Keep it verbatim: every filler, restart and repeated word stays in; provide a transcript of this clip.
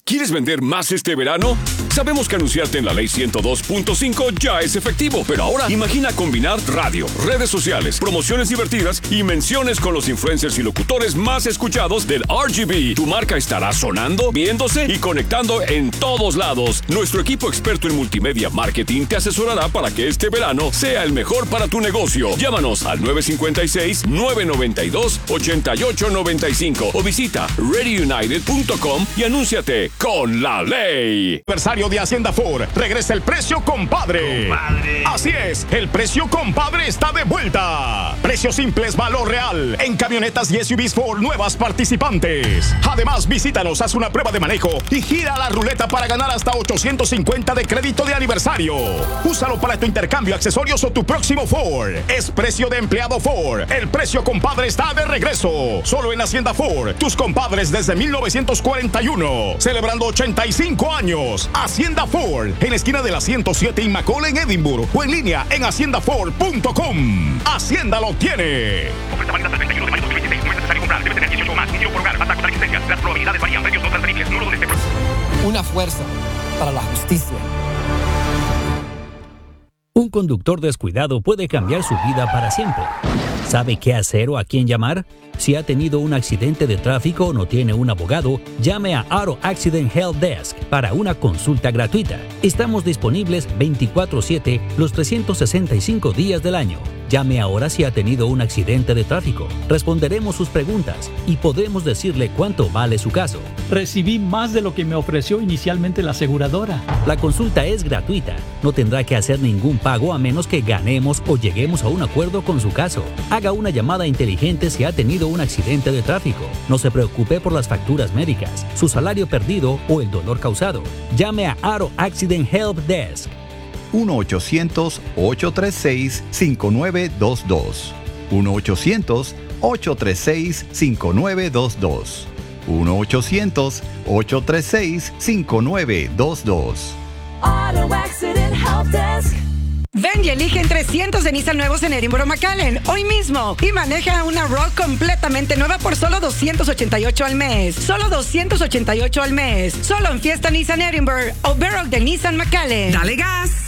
¿Quieres vender más este verano? Sabemos que anunciarte en la ley ciento dos punto cinco ya es efectivo, pero ahora imagina combinar radio, redes sociales, promociones divertidas y menciones con los influencers y locutores más escuchados del R G B. Tu marca estará sonando, viéndose y conectando en todos lados. Nuestro equipo experto en multimedia marketing te asesorará para que este verano sea el mejor para tu negocio. Llámanos al nueve cinco seis, nueve nueve dos, ocho ocho nueve cinco o visita ready united punto com y anúnciate con la ley. Aniversario de Hacienda Ford. Regresa el precio compadre. compadre. Así es, el precio compadre está de vuelta. Precios simples, valor real. En camionetas y S U Vs Ford nuevas participantes. Además, visítanos, haz una prueba de manejo y gira la ruleta para ganar hasta ochocientos cincuenta de crédito de aniversario. Úsalo para tu intercambio, accesorios o tu próximo Ford. Es precio de empleado Ford. El precio compadre está de regreso. Solo en Hacienda Ford. Tus compadres desde mil novecientos cuarenta y uno. Celebrando ochenta y cinco años. Hacienda Ford, en la esquina de la ciento siete y McCall en Edinburgh, o en línea en hacienda ford punto com. Hacienda lo tiene. Oferta válida hasta el treinta y uno de mayo de dos mil veintiséis. No es necesario comprar. Debe tener dieciocho o más. Un tiro por hogar. Hasta agotar existencia. Las probabilidades varían. Precios no transferibles. No lo dudes. Una fuerza para la justicia. Un conductor descuidado puede cambiar su vida para siempre. ¿Sabe qué hacer o a quién llamar? Si ha tenido un accidente de tráfico o no tiene un abogado, llame a Auto Accident Help Desk para una consulta gratuita. Estamos disponibles veinticuatro siete los trescientos sesenta y cinco días del año. Llame ahora si ha tenido un accidente de tráfico. Responderemos sus preguntas y podremos decirle cuánto vale su caso. Recibí más de lo que me ofreció inicialmente la aseguradora. La consulta es gratuita. No tendrá que hacer ningún pago a menos que ganemos o lleguemos a un acuerdo con su caso. Haga una llamada inteligente si ha tenido un accidente de tráfico. No se preocupe por las facturas médicas, su salario perdido o el dolor causado. Llame a Auto Accident Help Desk. uno ochocientos, ocho tres seis, cinco nueve dos dos. uno ochocientos, ocho tres seis, cinco nueve dos dos. uno ochocientos, ocho tres seis, cinco nueve dos dos. Auto Accident Help Desk. Ven y elige entre cientos de Nissan nuevos en Edinburgh McAllen hoy mismo y maneja una Rogue completamente nueva por solo doscientos ochenta y ocho al mes. Solo doscientos ochenta y ocho al mes. Solo en Fiesta Nissan Edinburgh o Barrock de Nissan McAllen. ¡Dale gas!